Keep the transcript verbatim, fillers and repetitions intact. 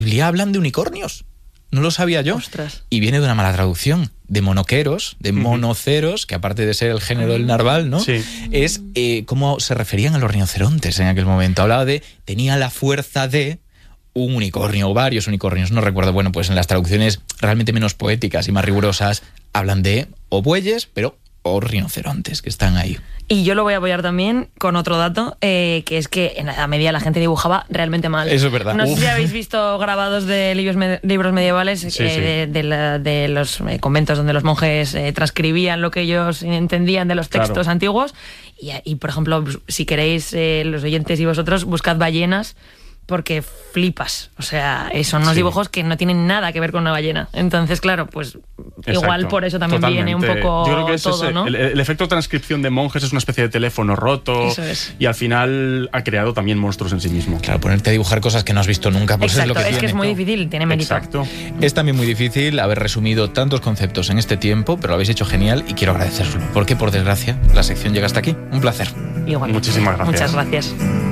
Biblia hablan de unicornios. No lo sabía yo. Ostras. Y viene de una mala traducción, de monoqueros, de monoceros, que aparte de ser el género del narval, ¿no? Sí. Es eh, cómo se referían a los rinocerontes en aquel momento. Hablaba de, tenía la fuerza de un unicornio o varios unicornios, no recuerdo. Bueno, pues en las traducciones realmente menos poéticas y más rigurosas hablan de o bueyes, pero o rinocerontes que están ahí. Y yo lo voy a apoyar también con otro dato, eh, que es que en la Edad Media la gente dibujaba realmente mal. Eso es verdad. No Uf. sé si habéis visto grabados de libros, me- libros medievales Sí, eh, sí. De, de la- de los eh, conventos donde los monjes eh, transcribían lo que ellos entendían de los textos Claro. antiguos. Y, y, por ejemplo, si queréis, eh, los oyentes y vosotros, buscad ballenas, porque flipas. O sea, eh, son unos Sí. dibujos que no tienen nada que ver con una ballena. Entonces, claro, pues Exacto. igual por eso también viene un Totalmente. poco Yo creo que es todo, ese, ¿no? el, el efecto transcripción de monjes es una especie de teléfono roto. Eso es. Y al final ha creado también monstruos en sí mismo. Claro, ponerte a dibujar cosas que no has visto nunca, pues Exacto, es lo que es que tiene. es muy difícil, tiene mérito. Exacto. Es también muy difícil haber resumido tantos conceptos en este tiempo, pero lo habéis hecho genial y quiero agradeceroslo, porque por desgracia la sección llega hasta aquí. Un placer. Igual. Muchísimas gracias. Muchas gracias.